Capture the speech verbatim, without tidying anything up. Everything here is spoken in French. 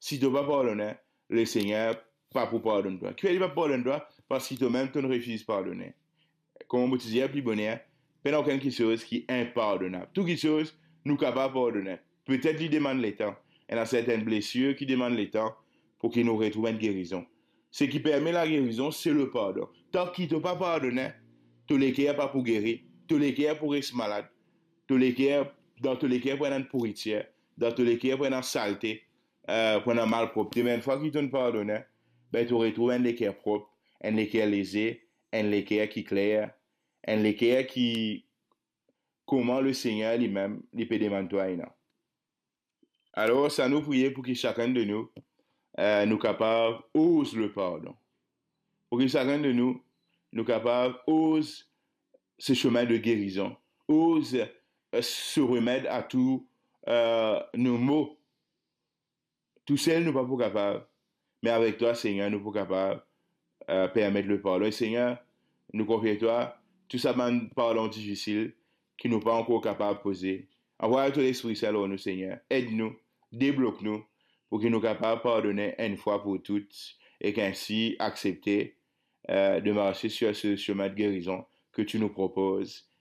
Si tu ne pas pardonner, le Seigneur pas pour pardonner toi. Qui fait pas pardonner toi parce que toi-même tu ne refuses de pardonner. Comme on disait, plus bonheur, il n'y a aucune chose qui est impardonnable. Toute chose, nous capables de pardonner. Peut-être qu'il demande le temps. Il y a certaines blessures qui demandent le temps pour qu'il nous retrouve une guérison. Ce qui permet la guérison, c'est le pardon. Tant qu'il ne t'a pas pardonné, tu les cas pas pour guérir, tu les cas pour être malade, tu les cas, dans tous les cas pour une pourriture, dans tous les cas pour une saleté, euh, pour un mal propre. Mais une fois qu'il t'a pardonné, ben, tu retrouves un équerre propre, un équerre lésé, un équerre qui clair, un équerre qui, comment le Seigneur lui-même, lui peut demander toi. Alors, ça nous prier pour que chacun de nous, euh, nous capables, ose le pardon. Pour que chacun de nous, nous capables, ose ce chemin de guérison, ose euh, se remettre à tous euh, nos maux. Tout seul, nous ne sommes pas capables. Mais avec toi, Seigneur, nous sommes capables de euh, permettre le pardon. Et Seigneur, nous confions toi tout ça, un pardon difficile qui nous pas encore capables de poser. Envoie ton Esprit Saint, nous, Seigneur. Aide-nous, débloque-nous pour que nous soyons capables de pardonner une fois pour toutes et qu'ainsi accepter euh, de marcher sur ce chemin de guérison que tu nous proposes